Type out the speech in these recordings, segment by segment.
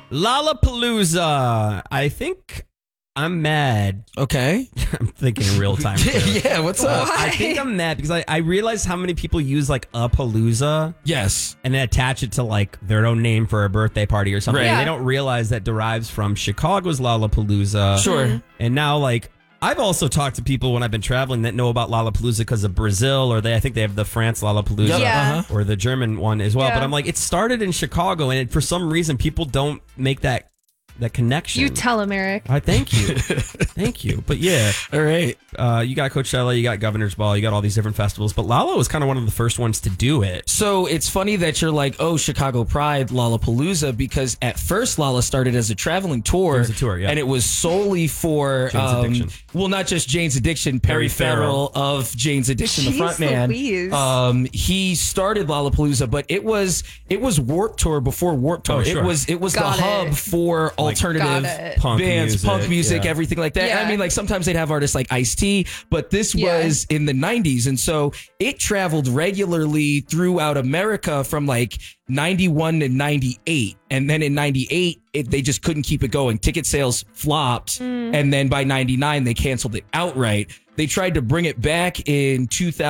Lollapalooza. I think I'm mad. Okay. I'm thinking in real time. Yeah, what's up? I think I'm mad because I realized how many people use like a palooza. Yes. And then attach it to like their own name for a birthday party or something. Right. And they don't realize that derives from Chicago's Lollapalooza. Sure. And now like I've also talked to people when I've been traveling that know about Lollapalooza because of Brazil, or I think they have the France Lollapalooza Yeah. or the German one as well. Yeah. But I'm like, it started in Chicago, and for some reason people don't make that connection. You tell him, Eric. Thank you. Thank you. But yeah. All right. You got Coachella, you got Governor's Ball, you got all these different festivals, but Lala was kind of one of the first ones to do it. So it's funny that you're like, oh, Chicago Pride, Lollapalooza, because at first Lala started as a traveling tour. It was a tour, yeah. And it was solely for, Jane's Addiction. well, not just Jane's Addiction, Perry Farrell of Jane's Addiction, the Jeez front man. Louise. He started Lollapalooza, but it was Warped Tour before Warped Tour. Oh, sure. It was the Got hub it. for alternative Got it. Punk bands, music, punk music, yeah. everything like that. Yeah. I mean, like sometimes they'd have artists like Ice-T, but this Yeah. was in the 90s. And so it traveled regularly throughout America from like 91 to 98. And then in 98, they just couldn't keep it going. Ticket sales flopped. And then by 99, they canceled it outright. They tried to bring it back in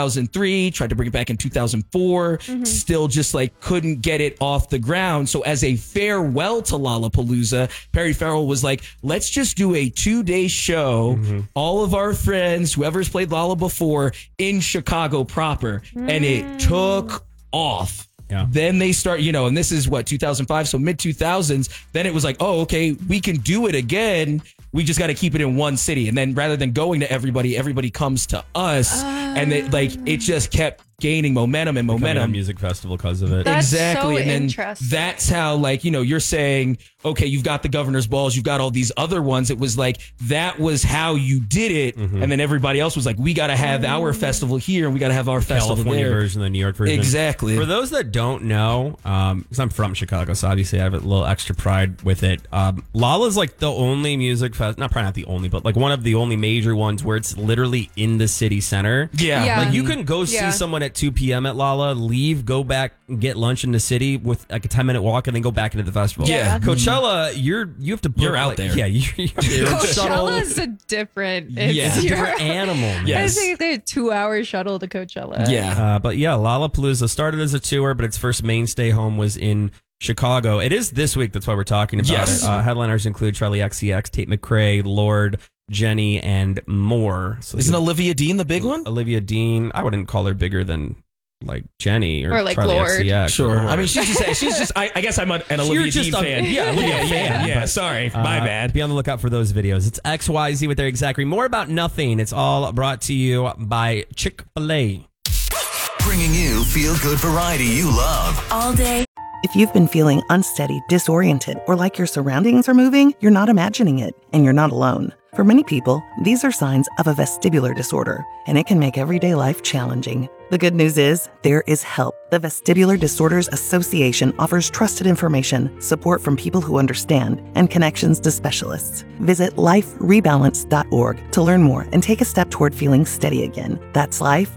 2003, tried to bring it back in 2004, still just like couldn't get it off the ground. So as a farewell to Lollapalooza, Perry Farrell was like, let's just do a 2-day show. All of our friends, whoever's played Lolla before, in Chicago proper. And it took off. Yeah. Then they start, and this is what, 2005, so mid 2000s. Then it was like, oh, okay, we can do it again. We just got to keep it in one city. And then rather than going to everybody comes to us. And it just kept gaining momentum and Becoming a momentum. music festival because of it. That's Exactly. so And then interesting. that's how, you're saying, okay, you've got the Governor's Balls, you've got all these other ones. It was like, that was how you did it. And then everybody else was like, we got to have our festival here and we got to have our festival California there. version, the New York version. Exactly. For those that don't know, because I'm from Chicago, so obviously I have a little extra pride with it. Lolla's like the only music probably not the only, but like one of the only major ones where it's literally in the city center. Yeah. Yeah. Like you can go see Yeah. someone at 2 p.m. at Lolla, leave, go back and get lunch in the city with like a 10-minute walk, and then go back into the festival. Yeah. Coachella, you have to book, You're out there. Yeah, you're shuttle. Coachella's a different. Yeah. It's Different animal. Yes. I think they had 2-hour shuttle to Coachella. Yeah. But yeah, Lollapalooza started as a tour, but its first mainstay home was in Chicago. It is this week. That's why we're talking about Yes. it. Headliners include Charlie XCX, Tate McRae, Lorde, Jenny, and more. So Isn't Olivia Dean the big one? Olivia Dean? I wouldn't call her bigger than like Jenny or like Charlie Lorde. XCX. Sure. Or I mean, she's just. I guess I'm an Olivia Dean fan. Yeah, Olivia fan. Yeah. but, Sorry, my bad. Be on the lookout for those videos. It's XYZ with Eric Zachary. More about nothing. It's all brought to you by Chick-fil-A. Bringing you feel-good variety you love. All day. If you've been feeling unsteady, disoriented, or like your surroundings are moving, you're not imagining it, and you're not alone. For many people, these are signs of a vestibular disorder, and it can make everyday life challenging. The good news is, there is help. The Vestibular Disorders Association offers trusted information, support from people who understand, and connections to specialists. Visit liferebalance.org to learn more and take a step toward feeling steady again. That's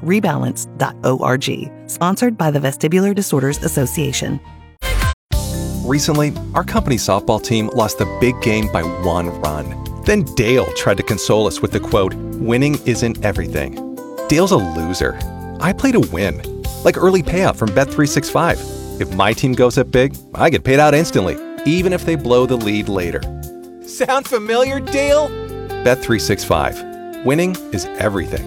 liferebalance.org. Sponsored by the Vestibular Disorders Association. Recently, our company softball team lost the big game by 1 run. Then Dale tried to console us with the quote, "Winning isn't everything." Dale's a loser. I play to win. Like early payout from Bet365. If my team goes up big, I get paid out instantly, even if they blow the lead later. Sound familiar, Dale? Bet365. Winning is everything.